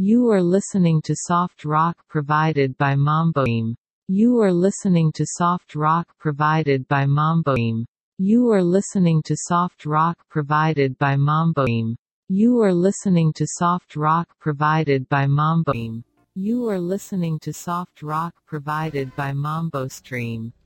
You are listening to soft rock provided by Mamboim. You are listening to soft rock provided by Mamboim. You are listening to soft rock provided by Mamboim. You are listening to soft rock provided by Mamboim. You are listening to soft rock provided by MamboStream.